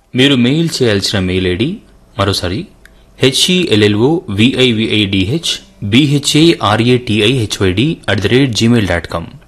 మీరు మెయిల్ చేయాల్సిన mail ID మరోసారి HELLOVIVIDH BHARATIHYD @gmail.com.